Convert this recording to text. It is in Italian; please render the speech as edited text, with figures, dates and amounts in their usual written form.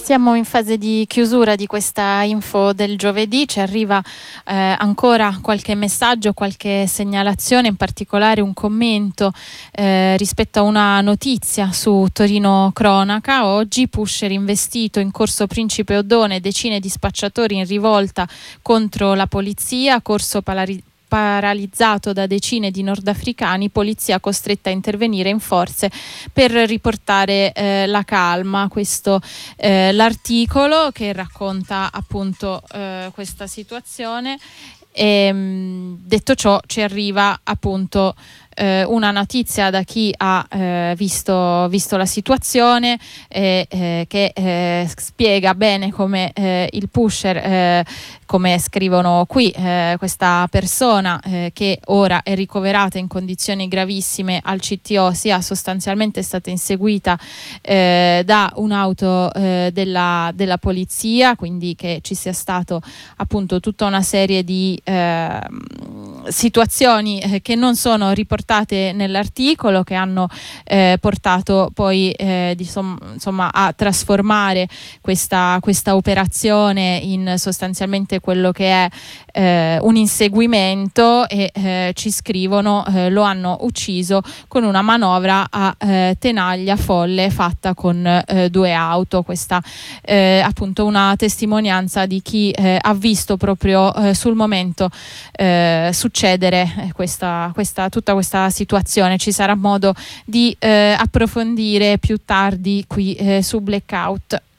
Siamo in fase di chiusura di questa info del giovedì, ci arriva ancora qualche messaggio, qualche segnalazione, in particolare un commento rispetto a una notizia su Torino Cronaca. Oggi pusher investito in corso Principe Oddone, decine di spacciatori in rivolta contro la polizia, corso paralizzato da decine di nordafricani, polizia costretta a intervenire in forze per riportare la calma. Questo l'articolo che racconta appunto questa situazione. Detto ciò, ci arriva appunto una notizia da chi ha visto la situazione che spiega bene come il pusher, come scrivono qui, questa persona che ora è ricoverata in condizioni gravissime al CTO, sia sostanzialmente stata inseguita da un'auto della polizia, quindi che ci sia stato appunto tutta una serie di situazioni che non sono riportate nell'articolo, che hanno portato poi insomma a trasformare questa operazione in sostanzialmente quello che è un inseguimento, e ci scrivono lo hanno ucciso con una manovra a tenaglia folle fatta con due auto. Questa appunto una testimonianza di chi ha visto proprio sul momento succedere tutta questa situazione. Ci sarà modo di approfondire più tardi qui su Blackout.